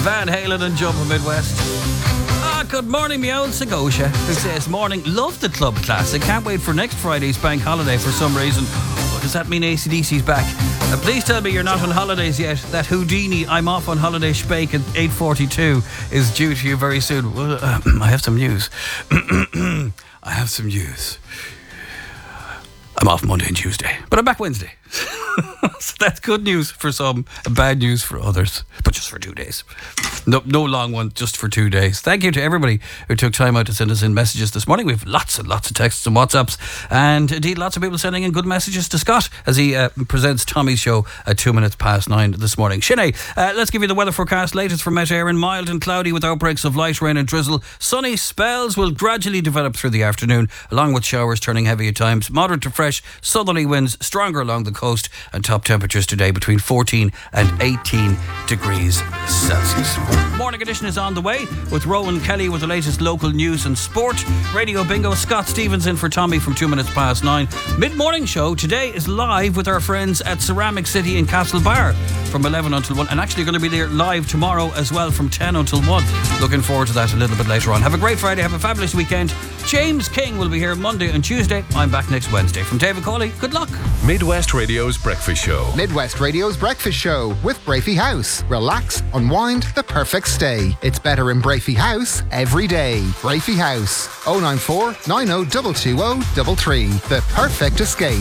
Van Halen and Jump Midwest. Good morning, me old Segosia, who says, morning, love the Club Classic. Can't wait for next Friday's bank holiday for some reason. Does that mean AC/DC's back? Please tell me you're not on holidays yet. That Houdini, I'm off on holiday Spake at 8:42 is due to you very soon. Well, I have some news. I have some news. I'm off Monday and Tuesday, but I'm back Wednesday. So that's good news for some and bad news for others, but just for 2 days. No long one, just for 2 days. Thank you to everybody who took time out to send us in messages this morning. We have lots and lots of texts and WhatsApps, and indeed lots of people sending in good messages to Scott as he presents Tommy's show at 9:02 this morning. Sinead, let's give you the weather forecast. Latest from Met Éireann: mild and cloudy with outbreaks of light rain and drizzle. Sunny spells will gradually develop through the afternoon, along with showers turning heavy at times. Moderate to fresh southerly winds, stronger along the coast, and top temperatures today between 14 and 18 degrees Celsius. Morning edition is on the way with Rowan Kelly with the latest local news and sport. Radio Bingo, Scott Stevens in for Tommy from 9:02. Mid-morning show today is live with our friends at Ceramic City in Castlebar from 11 until 1, and actually going to be there live tomorrow as well from 10 until 1. Looking forward to that a little bit later on. Have a great Friday, have a fabulous weekend. James King will be here Monday and Tuesday. I'm back next Wednesday. From David Cawley, good luck. Midwest Radio's Breakfast Show. Midwest Radio's Breakfast Show with Brafey House. Relax, unwind, the perfect stay. It's better in Brafey House every day. Brafey House, 094 90 220 the perfect escape.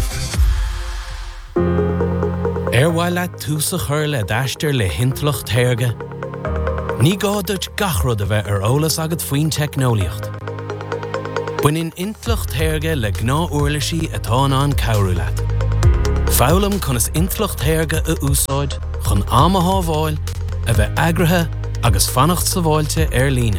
Erwaila túsa chur le d'aistear le hintlocht thairge. Ní gádut gachrod a bheith ólas agad faoin technoliacht. Buinin intlocht thairge le gná uirlisí atá an cabhrúlaat. Fálam chun is intlocht thairge a úsáid chun amathá bháil a bheith agrathe agus fannacht sa bháilte líne.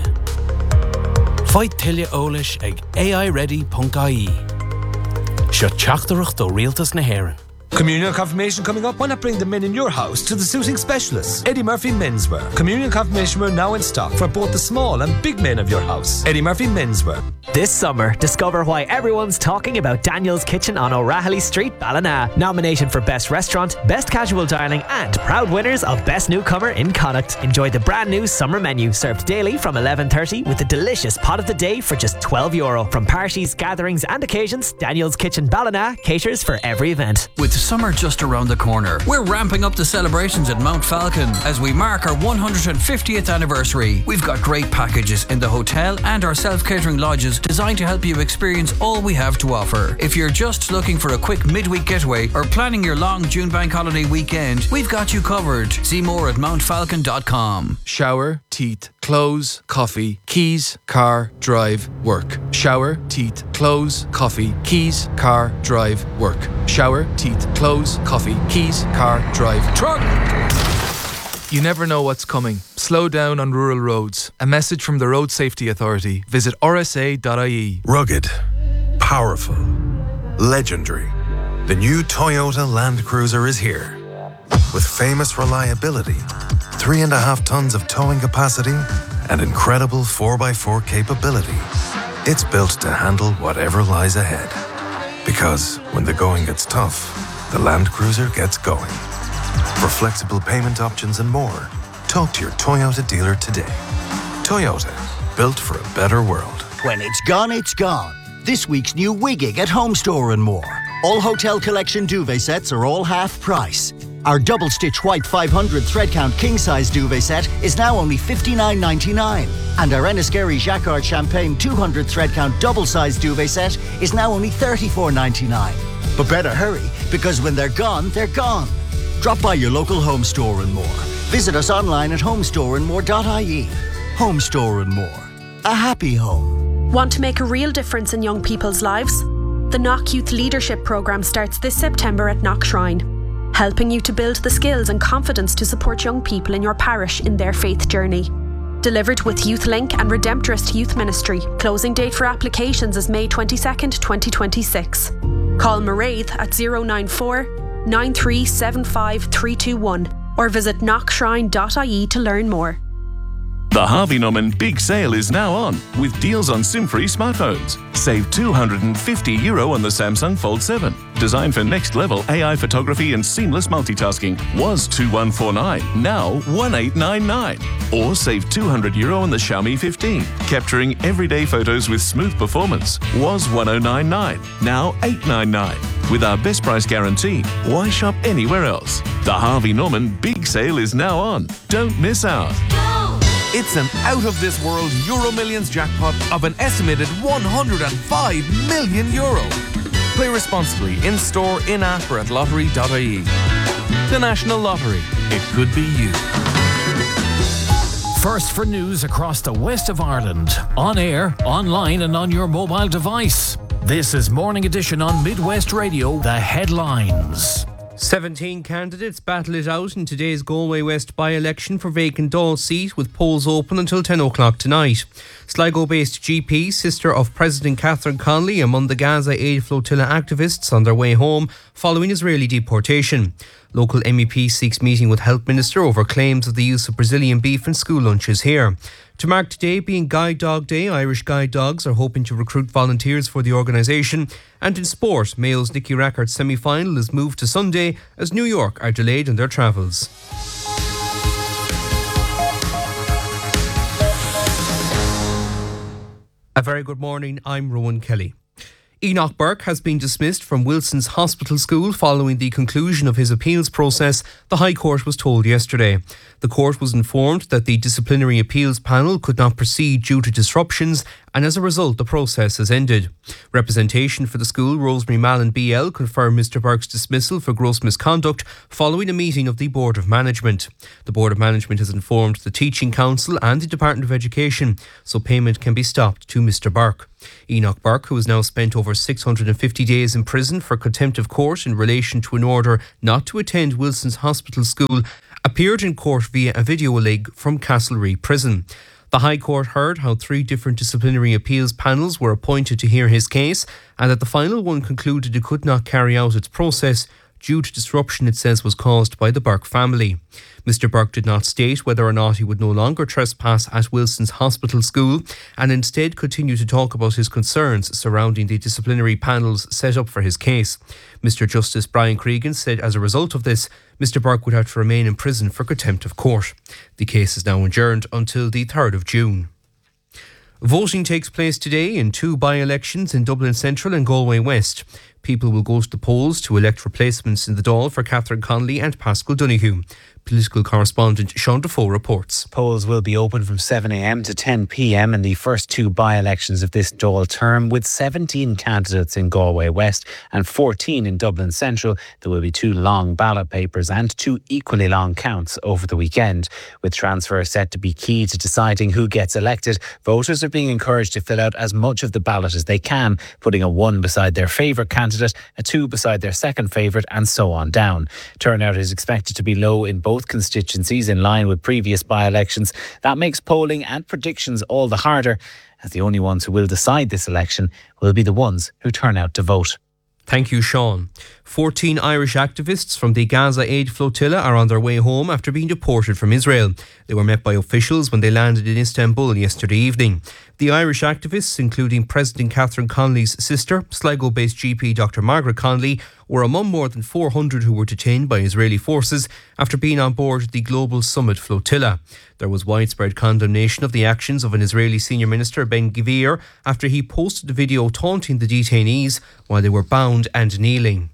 Fáid tuile ólis ag aiready.ie. Seo teachtarach do rialtas na hÉireann. Communion confirmation coming up. Why not bring the men in your house to the suiting specialists? Eddie Murphy Menswear. Communion confirmation wear now in stock for both the small and big men of your house. Eddie Murphy Menswear. This summer, discover why everyone's talking about Daniel's Kitchen on O'Rahilly Street, Ballina. Nomination for Best Restaurant, Best Casual Dining, and proud winners of Best Newcomer in Connacht. Enjoy the brand new summer menu served daily from 11:30 with a delicious pot of the day for just €12. From parties, gatherings, and occasions, Daniel's Kitchen Ballina caters for every event. With summer just around the corner, we're ramping up the celebrations at Mount Falcon as we mark our 150th anniversary. We've got great packages in the hotel and our self-catering lodges designed to help you experience all we have to offer. If you're just looking for a quick midweek getaway or planning your long June bank holiday weekend, we've got you covered. See more at mountfalcon.com. Shower, teeth, clothes, coffee, keys, car, drive, work. Shower, teeth, clothes, coffee, keys, car, drive, work. Shower, teeth, clothes, coffee, keys, car, drive, truck. You never know what's coming. Slow down on rural roads. A message from the Road Safety Authority. Visit rsa.ie. Rugged, powerful, legendary. The new Toyota Land Cruiser is here. With famous reliability, 3.5 tons of towing capacity, and incredible 4x4 capability. It's built to handle whatever lies ahead. Because when the going gets tough, the Land Cruiser gets going. For flexible payment options and more, talk to your Toyota dealer today. Toyota, built for a better world. When it's gone, it's gone. This week's new Wigging at Home Store and more. All Hotel Collection duvet sets are all half price. Our double stitch white 500 thread count king size duvet set is now only $59.99. And our Enniskerry Jacquard Champagne 200 thread count double size duvet set is now only $34.99. But better hurry, because when they're gone, they're gone. Drop by your local Home Store and more. Visit us online at homestoreandmore.ie. Home Store and More. A happy home. Want to make a real difference in young people's lives? The Knock Youth Leadership Programme starts this September at Knock Shrine, helping you to build the skills and confidence to support young people in your parish in their faith journey. Delivered with YouthLink and Redemptorist Youth Ministry. Closing date for applications is May 22nd, 2026. Call Mairead at 094 9375 321 or visit knockshrine.ie to learn more. The Harvey Norman Big Sale is now on, with deals on SIM-free smartphones. Save €250 on the Samsung Fold 7. Designed for next-level AI photography and seamless multitasking. Was $2,149, now $1,899. Or save €200 on the Xiaomi 15. Capturing everyday photos with smooth performance. Was $1,099, now $899. With our best price guarantee, why shop anywhere else? The Harvey Norman Big Sale is now on. Don't miss out. It's an out-of-this-world Euro Millions jackpot of an estimated €105 million. Play responsibly in-store, in-app or at lottery.ie. The National Lottery. It could be you. First for news across the west of Ireland. On air, online and on your mobile device. This is Morning Edition on Midwest Radio. The headlines. 17 candidates battle it out in today's Galway West by-election for vacant Dáil seat, with polls open until 10 o'clock tonight. Sligo-based GP, sister of President Catherine Connolly, among the Gaza Aid Flotilla activists on their way home following Israeli deportation. Local MEP seeks meeting with Health Minister over claims of the use of Brazilian beef in school lunches here. To mark today being Guide Dog Day, Irish Guide Dogs are hoping to recruit volunteers for the organisation. And in sport, Mayo's Nicky Rackard's semi-final is moved to Sunday as New York are delayed in their travels. A very good morning, I'm Rowan Kelly. Enoch Burke has been dismissed from Wilson's Hospital School following the conclusion of his appeals process, the High Court was told yesterday. The court was informed that the disciplinary appeals panel could not proceed due to disruptions, and as a result the process has ended. Representation for the school, Rosemary Mallon BL, confirmed Mr Burke's dismissal for gross misconduct following a meeting of the Board of Management. The Board of Management has informed the Teaching Council and the Department of Education, so payment can be stopped to Mr Burke. Enoch Burke, who has now spent over 650 days in prison for contempt of court in relation to an order not to attend Wilson's Hospital School, appeared in court via a video link from Castlereagh Prison. The High Court heard how 3 different disciplinary appeals panels were appointed to hear his case, and that the final one concluded it could not carry out its process due to disruption it says was caused by the Burke family. Mr Burke did not state whether or not he would no longer trespass at Wilson's Hospital School, and instead continued to talk about his concerns surrounding the disciplinary panels set up for his case. Mr Justice Brian Cregan said as a result of this, Mr Burke would have to remain in prison for contempt of court. The case is now adjourned until the 3rd of June. Voting takes place today in 2 by-elections in Dublin Central and Galway West. People will go to the polls to elect replacements in the Dáil for Catherine Connolly and Pascal Donoghue. Political correspondent Sean Defoe reports. Polls will be open from 7 a.m. to 10 p.m. in the first 2 by-elections of this Dáil term, with 17 candidates in Galway West and 14 in Dublin Central. There will be 2 long ballot papers and 2 equally long counts over the weekend. With transfer set to be key to deciding who gets elected, voters are being encouraged to fill out as much of the ballot as they can, putting a 1 beside their favourite candidate, a 2 beside their second favourite, and so on down. Turnout is expected to be low in both constituencies, in line with previous by-elections. That makes polling and predictions all the harder, as the only ones who will decide this election will be the ones who turn out to vote. Thank you, Sean. 14 Irish activists from the Gaza Aid Flotilla are on their way home after being deported from Israel. They were met by officials when they landed in Istanbul yesterday evening. The Irish activists, including President Catherine Connolly's sister, Sligo-based GP Dr Margaret Connolly, were among more than 400 who were detained by Israeli forces after being on board the Global Summit Flotilla. There was widespread condemnation of the actions of an Israeli senior minister, Ben-Gvir, after he posted a video taunting the detainees while they were bound and kneeling.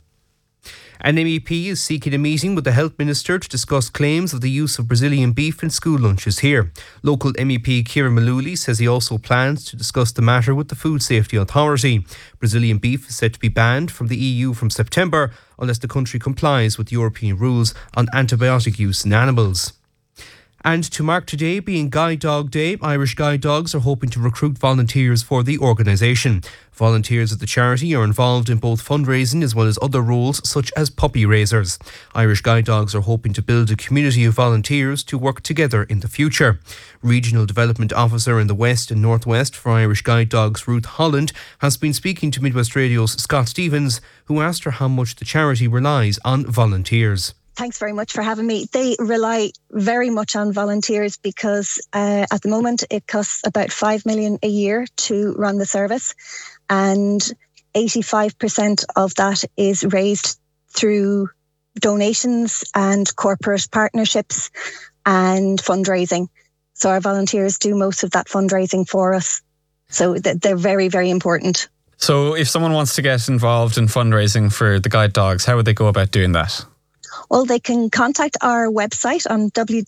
An MEP is seeking a meeting with the Health Minister to discuss claims of the use of Brazilian beef in school lunches here. Local MEP Kieran Malooly says he also plans to discuss the matter with the Food Safety Authority. Brazilian beef is set to be banned from the EU from September unless the country complies with European rules on antibiotic use in animals. And to mark today being Guide Dog Day, Irish Guide Dogs are hoping to recruit volunteers for the organisation. Volunteers at the charity are involved in both fundraising as well as other roles such as puppy raisers. Irish Guide Dogs are hoping to build a community of volunteers to work together in the future. Regional Development Officer in the West and North West for Irish Guide Dogs, Ruth Holland, has been speaking to Midwest Radio's Scott Stevens, who asked her how much the charity relies on volunteers. Thanks very much for having me. They rely very much on volunteers because at the moment it costs about $5 million a year to run the service, and 85% of that is raised through donations and corporate partnerships and fundraising. So our volunteers do most of that fundraising for us. So they're very, very important. So if someone wants to get involved in fundraising for the guide dogs, how would they go about doing that? Well, they can contact our website on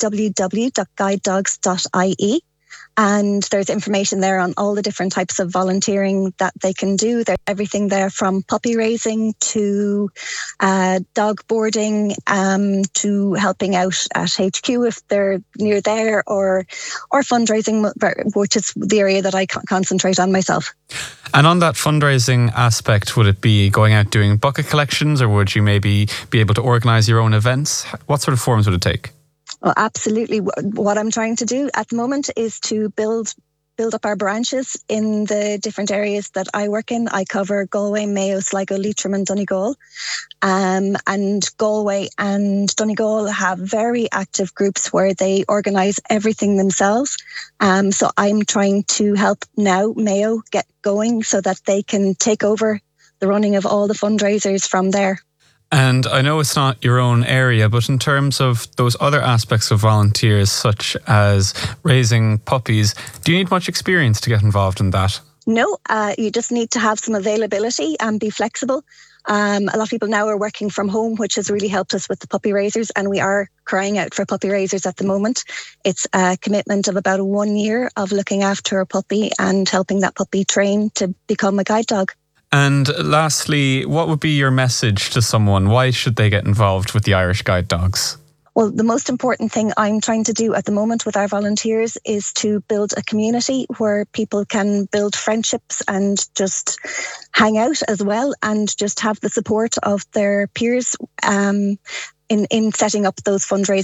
www.guidedogs.ie, and there's information there on all the different types of volunteering that they can do. There's everything there from puppy raising to dog boarding, to helping out at HQ if they're near there, or fundraising, which is the area that I concentrate on myself. And on that fundraising aspect, would it be going out doing bucket collections, or would you maybe be able to organise your own events? What sort of forms would it take? Well, absolutely. What I'm trying to do at the moment is to build up our branches in the different areas that I work in. I cover Galway, Mayo, Sligo, Leitrim and Donegal. And Galway and Donegal have very active groups where they organise everything themselves. So I'm trying to help now Mayo get going so that they can take over the running of all the fundraisers from there. And I know it's not your own area, but in terms of those other aspects of volunteers, such as raising puppies, do you need much experience to get involved in that? No, you just need to have some availability and be flexible. A lot of people now are working from home, which has really helped us with the puppy raisers, and we are crying out for puppy raisers at the moment. It's a commitment of about 1 year of looking after a puppy and helping that puppy train to become a guide dog. And lastly, what would be your message to someone? Why should they get involved with the Irish Guide Dogs? Well, the most important thing I'm trying to do at the moment with our volunteers is to build a community where people can build friendships and just hang out as well, and just have the support of their peers in setting up those fundraising